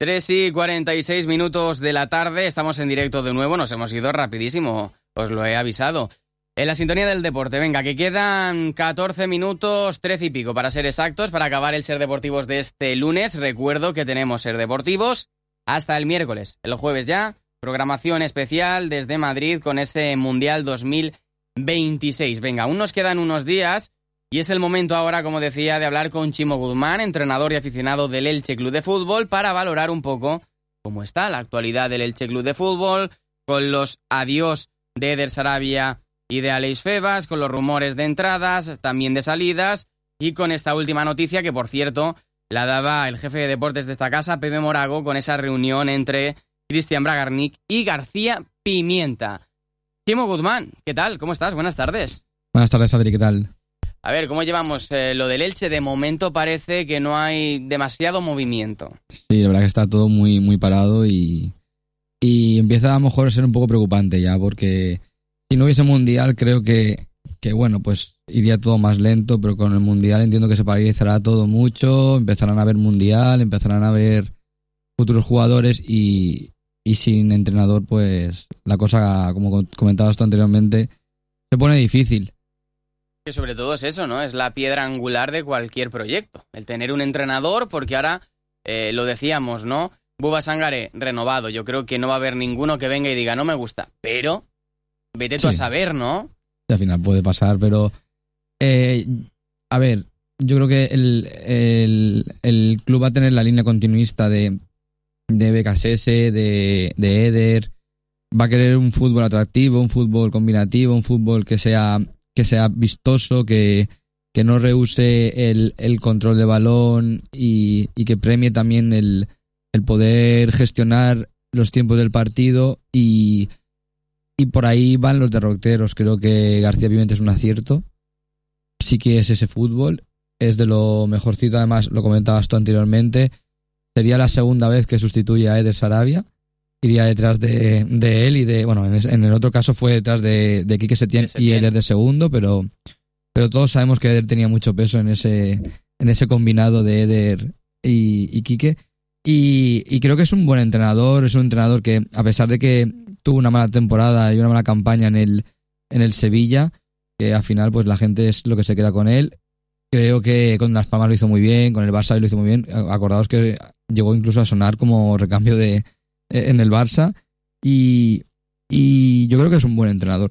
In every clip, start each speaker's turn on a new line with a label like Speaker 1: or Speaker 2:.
Speaker 1: 3:46 de la tarde, estamos en directo de nuevo, nos hemos ido rapidísimo, os lo he avisado. En la sintonía del deporte, venga, que quedan 14 minutos, 13 y pico para ser exactos, para acabar el Ser Deportivos de este lunes. Recuerdo que tenemos Ser Deportivos hasta el miércoles, el jueves ya, programación especial desde Madrid con ese Mundial 2026. Venga, aún nos quedan unos días y es el momento ahora, como decía, de hablar con Chimo Guzmán, entrenador y aficionado del Elche Club de Fútbol, para valorar un poco cómo está la actualidad del Elche Club de Fútbol, con los adiós de Eder Sarabia y de Aleix Febas, con los rumores de entradas, también de salidas, y con esta última noticia que, por cierto, la daba el jefe de deportes de esta casa, Pepe Morago, con esa reunión entre Cristian Bragarnik y García Pimienta. Chimo Guzmán, ¿qué tal? ¿Cómo estás? Buenas tardes.
Speaker 2: Buenas tardes, Adri, ¿qué tal?
Speaker 1: A ver, ¿cómo llevamos lo del Elche? De momento parece que no hay demasiado movimiento.
Speaker 2: Sí, la verdad que está todo muy, muy parado y empieza a lo mejor a ser un poco preocupante ya, porque si no hubiese Mundial creo que bueno, pues iría todo más lento, pero con el Mundial entiendo que se paralizará todo mucho, empezarán a haber Mundial, empezarán a haber futuros jugadores y sin entrenador, pues la cosa, como comentabas tú anteriormente, se pone difícil.
Speaker 1: Que sobre todo es eso, ¿no? Es la piedra angular de cualquier proyecto, el tener un entrenador, porque ahora, lo decíamos, ¿no? Bouba Sangaré, renovado, yo creo que no va a haber ninguno que venga y diga, no me gusta, pero vete tú a saber, ¿no?
Speaker 2: Al final puede pasar, pero a ver, yo creo que el club va a tener la línea continuista de BKSS, de Eder, va a querer un fútbol atractivo, un fútbol combinativo, un fútbol que sea vistoso, que no rehúse el control de balón y que premie también el poder gestionar los tiempos del partido y por ahí van los derroteros. Creo que García Pimienta es un acierto, sí que es ese fútbol, es de lo mejorcito, además lo comentabas tú anteriormente, sería la segunda vez que sustituye a Eder Sarabia, iría detrás de él y bueno, en el otro caso fue detrás de Quique Setién y Eder de segundo, pero todos sabemos que Eder tenía mucho peso en ese combinado de Eder y Quique, y creo que es un buen entrenador, es un entrenador que, a pesar de que tuvo una mala temporada y una mala campaña en el Sevilla, que al final pues la gente es lo que se queda con él. Creo que con Las Palmas lo hizo muy bien, con el Barça lo hizo muy bien. Acordaos que llegó incluso a sonar como recambio en el Barça y yo creo que es un buen entrenador.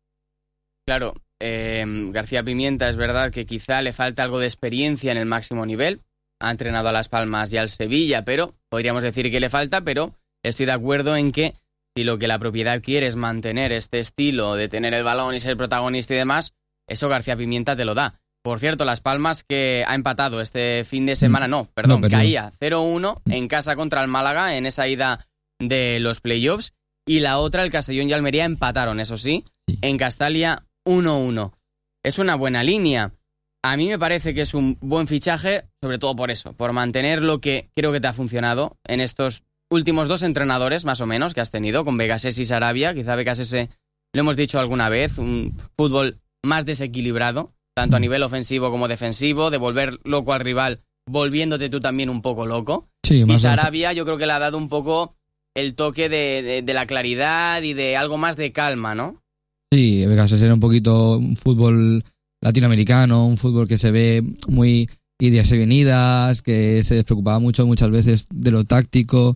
Speaker 1: Claro, García Pimienta es verdad que quizá le falta algo de experiencia en el máximo nivel. Ha entrenado a Las Palmas y al Sevilla, pero podríamos decir que le falta, pero estoy de acuerdo en que si lo que la propiedad quiere es mantener este estilo de tener el balón y ser protagonista y demás, eso García Pimienta te lo da. Por cierto, Las Palmas que ha empatado este fin de semana, caía 0-1 en casa contra el Málaga en esa ida de los playoffs, y la otra, el Castellón y Almería, empataron, eso sí, en Castalia 1-1. Es una buena línea. A mí me parece que es un buen fichaje, sobre todo por eso, por mantener lo que creo que te ha funcionado en estos últimos dos entrenadores, más o menos, que has tenido, con BKSS y Sarabia. Quizá BKSS, lo hemos dicho alguna vez, un fútbol más desequilibrado, tanto a nivel ofensivo como defensivo, de volver loco al rival, volviéndote tú también un poco loco.
Speaker 2: Sí,
Speaker 1: y Sarabia yo creo que le ha dado un poco el toque de la claridad y de algo más de calma, ¿no?
Speaker 2: Sí, BKSS era un poquito un fútbol latinoamericano, un fútbol que se ve muy idas y venidas, que se despreocupaba muchas veces de lo táctico.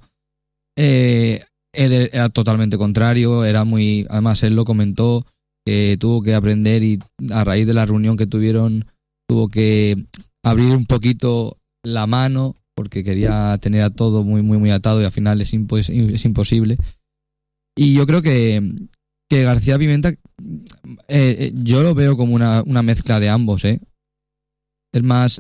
Speaker 2: Eder era totalmente contrario, además él lo comentó, que tuvo que aprender y a raíz de la reunión que tuvieron tuvo que abrir un poquito la mano porque quería tener a todo muy muy muy atado y al final es imposible. Y yo creo que García Pimienta yo lo veo como una mezcla de ambos, ¿eh? Es más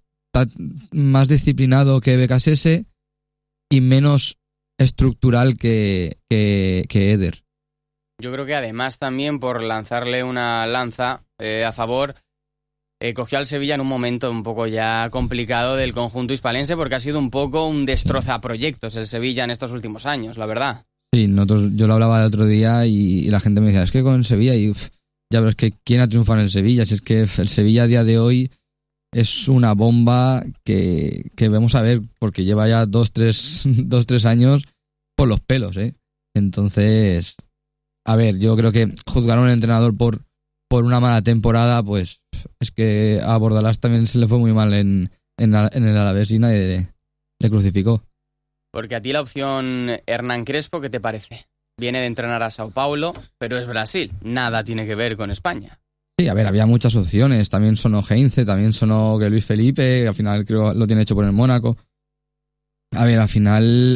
Speaker 2: disciplinado que BKSS y menos estructural que Eder.
Speaker 1: Yo creo que además también, por lanzarle una lanza a favor, cogió al Sevilla en un momento un poco ya complicado del conjunto hispalense, porque ha sido un poco un destrozaproyectos el Sevilla en estos últimos años, la verdad.
Speaker 2: Sí, yo lo hablaba el otro día y la gente me decía, es que con el Sevilla, ya, pero es que ¿quién ha triunfado en el Sevilla? Si es que el Sevilla a día de hoy es una bomba que vamos a ver, porque lleva ya 2-3 años por los pelos, ¿eh? Entonces, a ver, yo creo que juzgar a un entrenador por una mala temporada, pues es que a Bordalás también se le fue muy mal en el Alavés y nadie le crucificó.
Speaker 1: Porque a ti la opción Hernán Crespo, ¿qué te parece? Viene de entrenar a Sao Paulo, pero es Brasil, nada tiene que ver con España.
Speaker 2: Sí, a ver, había muchas opciones, también sonó Heinze, también sonó que Luis Felipe, al final creo lo tiene hecho por el Mónaco. A ver, al final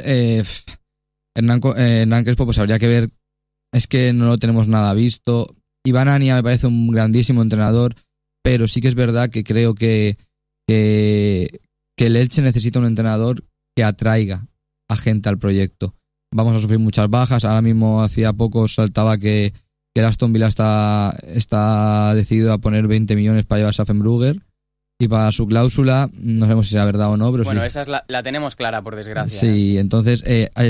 Speaker 2: Hernán Crespo, pues habría que ver, es que no lo tenemos nada visto. Iván Ania me parece un grandísimo entrenador, pero sí que es verdad que creo que el Elche necesita un entrenador que atraiga a gente al proyecto. Vamos a sufrir muchas bajas. Ahora mismo, hacía poco, saltaba que el Aston Villa está decidido a poner 20 millones para llevarse a Fenbrugger y para su cláusula. No sabemos si sea verdad o no, pero
Speaker 1: bueno,
Speaker 2: sí.
Speaker 1: esa es la tenemos clara, por desgracia.
Speaker 2: Sí, entonces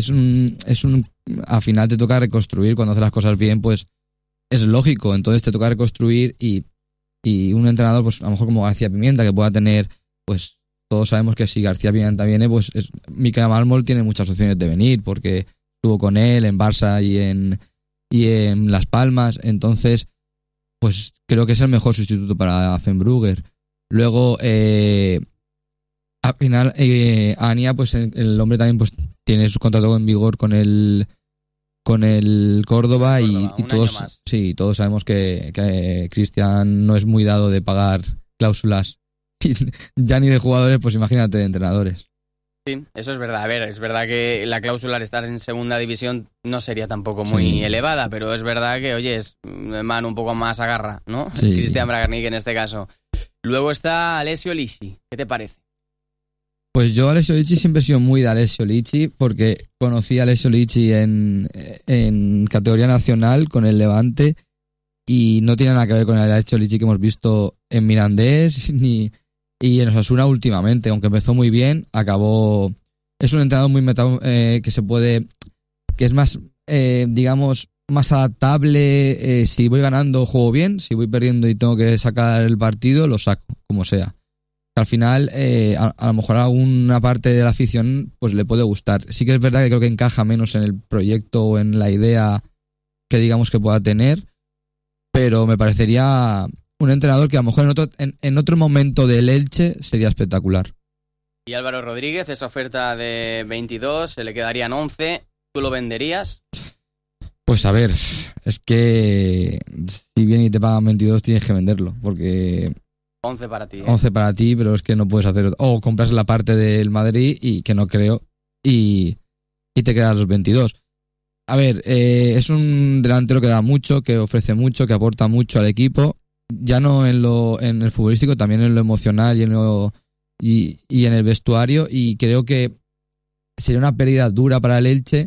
Speaker 2: al final te toca reconstruir. Cuando haces las cosas bien, pues es lógico. Entonces te toca reconstruir y un entrenador, pues a lo mejor como García Pimienta, que pueda tener, pues todos sabemos que si García Pimienta viene, pues Mikel Mármol tiene muchas opciones de venir, porque estuvo con él en Barça y en Las Palmas. Entonces, pues creo que es el mejor sustituto para Fenbrugger. Luego, al final, Ania, pues el hombre también pues tiene su contrato en vigor con el Córdoba y todos sabemos que Cristian no es muy dado de pagar cláusulas ya ni de jugadores, pues imagínate de entrenadores.
Speaker 1: Sí, eso es verdad. A ver, es verdad que la cláusula al estar en segunda división no sería tampoco muy elevada, pero es verdad que, oye, es mano un poco más agarra, ¿no?
Speaker 2: Sí.
Speaker 1: Cristian Bragarnik en este caso. Luego está Alessio Lisi. ¿Qué te parece?
Speaker 2: Pues yo Alessio Lisi siempre he sido muy de Alessio Lisi, porque conocí a Alessio Lisi en categoría nacional con el Levante y no tiene nada que ver con el Alessio Lisi que hemos visto en Mirandés y en Osasuna últimamente. Aunque empezó muy bien, acabó... Es un entrenador muy que es más, digamos, más adaptable. Si voy ganando, juego bien. Si voy perdiendo y tengo que sacar el partido, lo saco, como sea. Al final, a lo mejor a alguna parte de la afición pues le puede gustar. Sí que es verdad que creo que encaja menos en el proyecto o en la idea que digamos que pueda tener, pero me parecería un entrenador que a lo mejor en otro momento del Elche sería espectacular.
Speaker 1: Y Álvaro Rodríguez, esa oferta de 22, se le quedarían 11. ¿Tú lo venderías?
Speaker 2: Pues a ver, es que si viene y te pagan 22 tienes que venderlo, porque...
Speaker 1: 11 para ti.
Speaker 2: 11 para ti, pero es que no puedes hacer... O compras la parte del Madrid, y que no creo, y te quedas los 22. A ver, es un delantero que da mucho, que ofrece mucho, que aporta mucho al equipo, ya no en el futbolístico, también en lo emocional y en el vestuario, y creo que sería una pérdida dura para el Elche,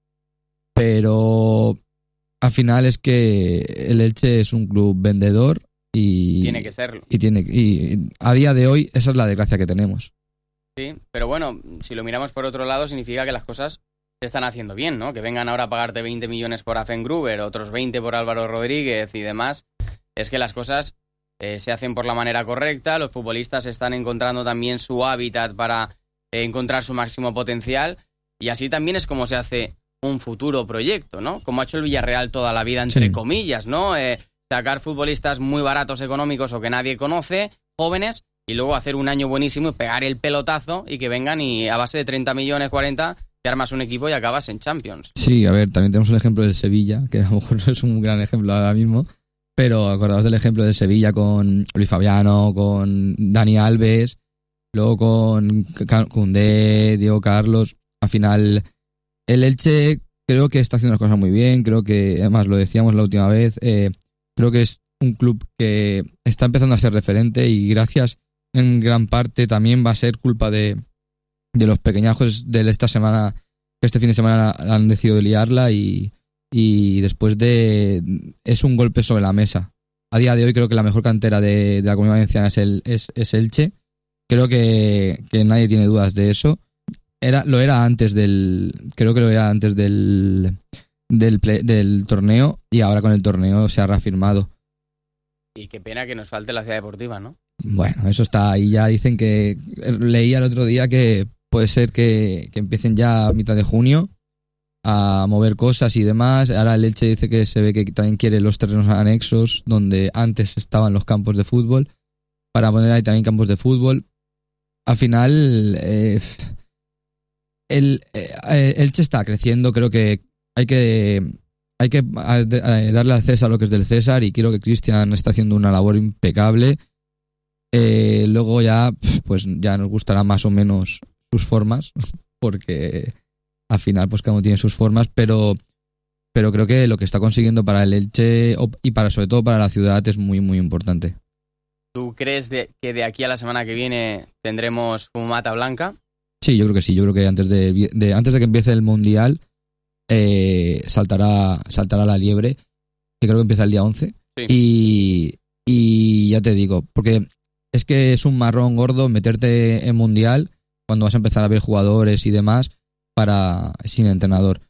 Speaker 2: pero al final es que el Elche es un club vendedor y
Speaker 1: tiene que serlo.
Speaker 2: Y a día de hoy esa es la desgracia que tenemos.
Speaker 1: Sí, pero bueno, si lo miramos por otro lado, significa que las cosas se están haciendo bien, ¿no? Que vengan ahora a pagarte 20 millones por Fenbrugger, otros 20 por Álvaro Rodríguez y demás. Es que las cosas se hacen por la manera correcta, los futbolistas están encontrando también su hábitat para encontrar su máximo potencial, y así también es como se hace un futuro proyecto, ¿no? Como ha hecho el Villarreal toda la vida, entre comillas, ¿no? Sacar futbolistas muy baratos, económicos o que nadie conoce, jóvenes, y luego hacer un año buenísimo y pegar el pelotazo y que vengan y a base de 30 millones, 40, te armas un equipo y acabas en Champions.
Speaker 2: Sí, a ver, también tenemos el ejemplo del Sevilla, que a lo mejor no es un gran ejemplo ahora mismo, pero acordaos del ejemplo del Sevilla con Luis Fabiano, con Dani Alves, luego con Koundé, Diego Carlos. Al final, el Elche creo que está haciendo las cosas muy bien, creo que, además lo decíamos la última vez, creo que es un club que está empezando a ser referente, y gracias en gran parte también va a ser culpa de los pequeñajos de esta semana, que este fin de semana han decidido liarla, y después es un golpe sobre la mesa. A día de hoy creo que la mejor cantera de la Comunidad Valenciana es Elche. Creo que nadie tiene dudas de eso. Creo que lo era antes del torneo, y ahora con el torneo se ha reafirmado.
Speaker 1: Y qué pena que nos falte la ciudad deportiva, ¿no?
Speaker 2: Bueno, eso está ahí. Ya dicen que... Leía el otro día que puede ser que empiecen ya a mitad de junio a mover cosas y demás. Ahora el Elche dice que se ve que también quiere los terrenos anexos donde antes estaban los campos de fútbol, para poner ahí también campos de fútbol. Al final, el Elche está creciendo. Creo que hay que darle al César lo que es del César, y creo que Cristian está haciendo una labor impecable. Luego ya, pues ya nos gustará más o menos sus formas, porque al final pues cada uno tiene sus formas, pero creo que lo que está consiguiendo para el Elche y sobre todo para la ciudad es muy, muy importante.
Speaker 1: ¿Tú crees que de aquí a la semana que viene tendremos fumata blanca? Sí,
Speaker 2: yo creo que sí. Yo creo que antes de que empiece el Mundial saltará la liebre, que creo que empieza el día 11. Sí. Y ya te digo, porque es que es un marrón gordo meterte en Mundial cuando vas a empezar a ver jugadores y demás sin entrenador.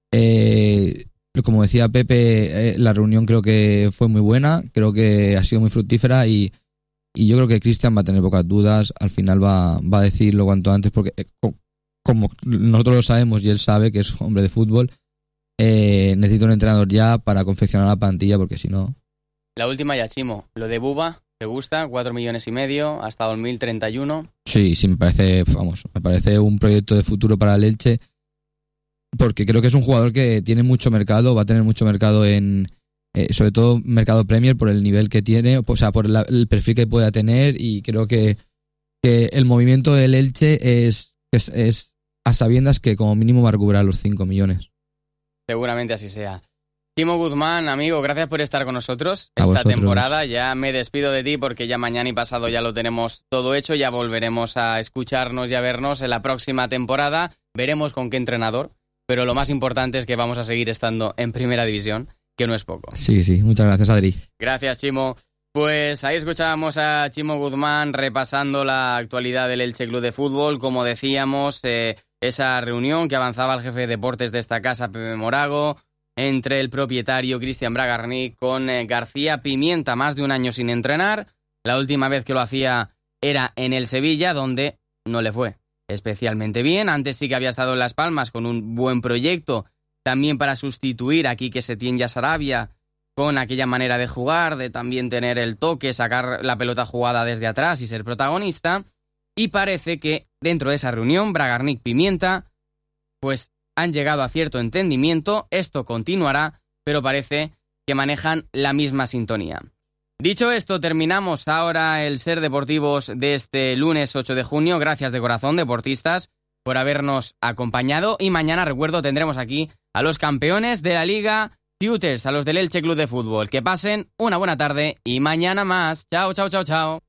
Speaker 2: Como decía Pepe, la reunión creo que fue muy buena, creo que ha sido muy fructífera, y yo creo que Cristian va a tener pocas dudas. Al final va a decirlo cuanto antes, porque como nosotros lo sabemos y él sabe que es hombre de fútbol, necesita un entrenador ya para confeccionar la plantilla, porque si no...
Speaker 1: La última ya, Chimo, lo de Buba, ¿te gusta? 4,5 millones hasta 2031.
Speaker 2: Sí, me parece un proyecto de futuro para el Elche, porque creo que es un jugador que tiene mucho mercado, va a tener mucho mercado sobre todo mercado Premier, por el nivel que tiene, o sea, por el perfil que pueda tener, y creo que el movimiento del Elche es a sabiendas que como mínimo va a recuperar los 5 millones.
Speaker 1: Seguramente así sea. Chimo Guzmán, amigo, gracias por estar con nosotros esta temporada. Ya me despido de ti porque ya mañana y pasado ya lo tenemos todo hecho. Ya volveremos a escucharnos y a vernos en la próxima temporada. Veremos con qué entrenador, pero lo más importante es que vamos a seguir estando en Primera División, que no es poco.
Speaker 2: Sí, muchas gracias, Adri.
Speaker 1: Gracias, Chimo. Pues ahí escuchábamos a Chimo Guzmán repasando la actualidad del Elche Club de Fútbol. Como decíamos, esa reunión que avanzaba el jefe de deportes de esta casa, Pepe Morago, entre el propietario Cristian Bragarnik con García Pimienta, más de un año sin entrenar. La última vez que lo hacía era en el Sevilla, donde no le fue especialmente bien. Antes sí que había estado en Las Palmas con un buen proyecto, también para sustituir a Quique Setién y a Sarabia, con aquella manera de jugar, de también tener el toque, sacar la pelota jugada desde atrás y ser protagonista. Y parece que dentro de esa reunión, Bragarnik-Pimienta, pues han llegado a cierto entendimiento. Esto continuará, pero parece que manejan la misma sintonía. Dicho esto, terminamos ahora el Ser Deportivos de este lunes 8 de junio. Gracias de corazón, deportistas, por habernos acompañado. Y mañana, recuerdo, tendremos aquí a los campeones de la Liga Futures, a los del Elche Club de Fútbol. Que pasen una buena tarde y mañana más. Chao, chao, chao, chao.